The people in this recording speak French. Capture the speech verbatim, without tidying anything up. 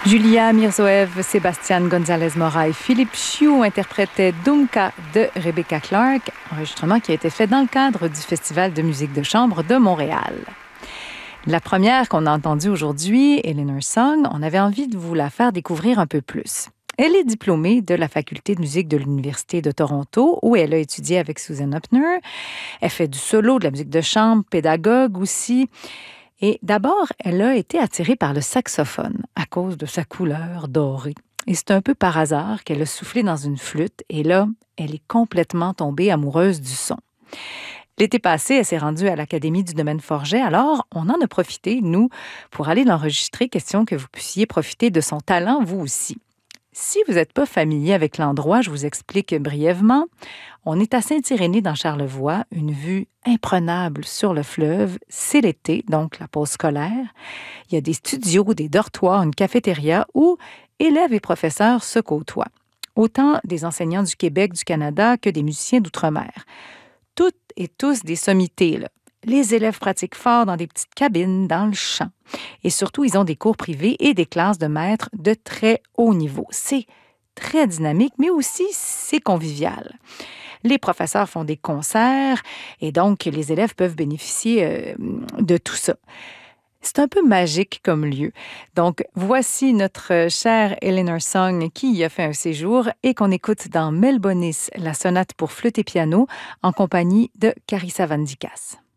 Julia Mirzoev, Sébastien González-Mora et Philippe Chiou interprétaient Dumka de Rebecca Clark, enregistrement qui a été fait dans le cadre du Festival de musique de chambre de Montréal. La première qu'on a entendue aujourd'hui, Eleanor Song, on avait envie de vous la faire découvrir un peu plus. Elle est diplômée de la faculté de musique de l'Université de Toronto, où elle a étudié avec Susan Upner. Elle fait du solo, de la musique de chambre, pédagogue aussi. Et d'abord, elle a été attirée par le saxophone à cause de sa couleur dorée. Et c'est un peu par hasard qu'elle a soufflé dans une flûte et là, elle est complètement tombée amoureuse du son. L'été passé, elle s'est rendue à l'Académie du domaine Forget, alors on en a profité, nous, pour aller l'enregistrer, question que vous puissiez profiter de son talent, vous aussi. Si vous n'êtes pas familier avec l'endroit, je vous explique brièvement. On est à Saint-Irénée dans Charlevoix, une vue imprenable sur le fleuve. C'est l'été, donc la pause scolaire. Il y a des studios, des dortoirs, une cafétéria où élèves et professeurs se côtoient. Autant des enseignants du Québec, du Canada que des musiciens d'outre-mer. Toutes et tous des sommités, là. Les élèves pratiquent fort dans des petites cabines, dans le champ. Et surtout, ils ont des cours privés et des classes de maîtres de très haut niveau. C'est très dynamique, mais aussi c'est convivial. Les professeurs font des concerts et donc les élèves peuvent bénéficier euh, de tout ça. C'est un peu magique comme lieu. Donc, voici notre chère Eleanor Song qui y a fait un séjour et qu'on écoute dans Melbonis, la sonate pour flûte et piano, en compagnie de Carissa Van Dykas.